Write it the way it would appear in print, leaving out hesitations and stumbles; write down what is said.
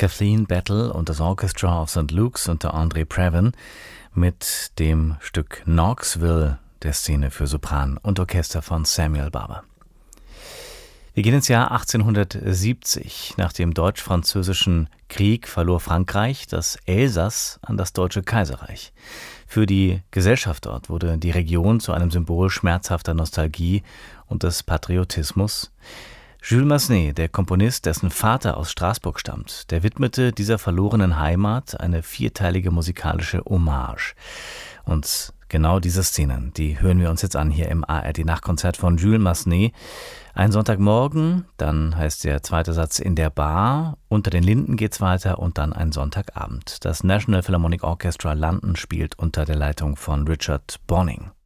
Kathleen Battle und das Orchestra of St. Luke's unter Andre Previn mit dem Stück Knoxville der Szene für Sopran und Orchester von Samuel Barber. Wir gehen ins Jahr 1870. Nach dem Deutsch-Französischen Krieg verlor Frankreich das Elsass an das Deutsche Kaiserreich. Für die Gesellschaft dort wurde die Region zu einem Symbol schmerzhafter Nostalgie und des Patriotismus. Jules Massenet, der Komponist, dessen Vater aus Straßburg stammt, der widmete dieser verlorenen Heimat eine 4-teilige musikalische Hommage. Und genau diese Szenen, die hören wir uns jetzt an hier im ARD-Nachtkonzert von Jules Massenet. Ein Sonntagmorgen, dann heißt der zweite Satz in der Bar, unter den Linden geht's weiter und dann ein Sonntagabend. Das National Philharmonic Orchestra London spielt unter der Leitung von Richard Bonynge.